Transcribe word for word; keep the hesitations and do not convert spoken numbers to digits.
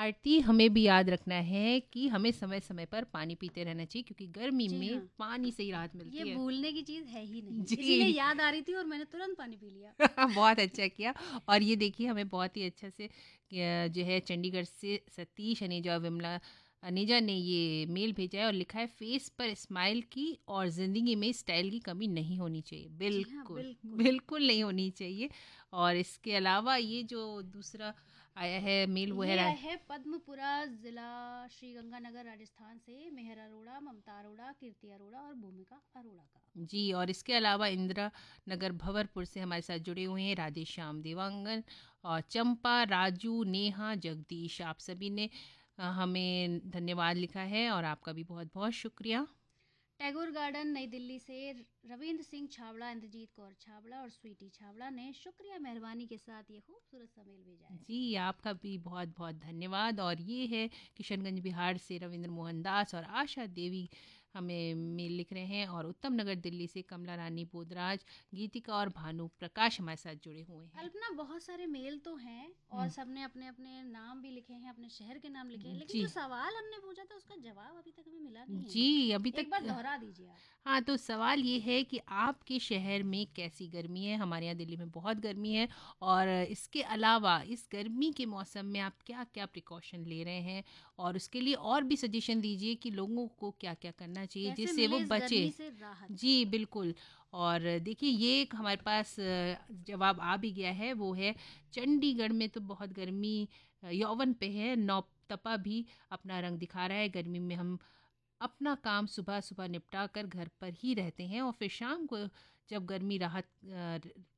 आरती, हमें भी याद रखना है कि हमें समय-समय पर पानी पीते रहना चाहिए क्योंकि गर्मी जी में हाँ, पानी से ही राहत ये मिलती है। भूलने की चीज़ है ही नहीं, इसीलिए जी। याद आ रही थी और मैंने तुरंत पानी पी लिया। बहुत अच्छा किया। और ये देखिए हमें बहुत ही अच्छा से अ, जो है चंडीगढ़ से सतीश अनेजा और विमला अनेजा ने ये मेल भेजा है और लिखा है फेस पर स्माइल की और ज़िंदगी में स्टाइल की कमी नहीं होनी चाहिए। जी हाँ, बिल्कुल, बिल्कुल। बिल्कुल नहीं होनी चाहिए। और इसके अलावा ये जो दूसरा आया है मेल वो है ये रा आए हैं पद्मपुरा ज़िला श्रीगंगानगर राजस्थान से मेहर अरोड़ा, ममता अरोड़ा, कीर्ति अरोड़ा और भूमिका अरोड़ा का। जी। और इसके अलावा इंदिरा नगर भंवरपुर से हमारे साथ जुड़े हुए हैं राधे श्याम देवांगन और चंपा, राजू, नेहा, जगदीश। आप सभी ने अ, हमें धन्यवाद लिखा है और आपका भी बहुत-बहुत शुक्रिया। टैगोर गार्डन नई दिल्ली से रविंद्र सिंह छावड़ा, इंद्रजीत कौर छावड़ा और स्वीटी छावड़ा ने शुक्रिया मेहरबानी के साथ ये खूबसूरत सा मेल भेजा है। जी, आपका भी बहुत-बहुत धन्यवाद। और ये है किशनगंज बिहार से रविंद्र मोहन दास और आशा देवी हमें मेल लिख रहे हैं और उत्तम नगर दिल्ली से कमला रानी बोदराज, गीतिका और भानु प्रकाश हमारे साथ जुड़े हुए हैं। अल्पना, बहुत सारे मेल तो हैं और हुँ, सबने अपने अपने नाम भी लिखे हैं, अपने शहर के नाम लिखे हैं, लेकिन जी। जो सवाल हमने पूछा था उसका जवाब अभी तक हमें मिला नहीं है। जी, अभी एक बार तक दोहरा दीजिए आप। हाँ, तो सवाल ये है कि आपके शहर में कैसी गर्मी है? हमारे यहाँ दिल्ली में बहुत गर्मी है और इसके अलावा इस गर्मी के मौसम में आप क्या-क्या प्रिकॉशन ले रहे हैं? और उसके लिए और भी सजेशन दीजिए कि लोगों को क्या-क्या करना चाहिए कैसे जिससे वो मिले इस बचे? गर्मी से राहत। जी, बिल्कुल। और देखिए ये एक हमारे पास अ, जवाब आ भी गया है, वो है चंडीगढ़ में तो बहुत गर्मी अ, यौवन पे है, नौतपा भी अपना रंग दिखा रहा है। गर्मी में हम अपना काम सुबह-सुबह निपटा कर घर पर ही रहते हैं और फिर शाम को जब गर्मी राहत अ,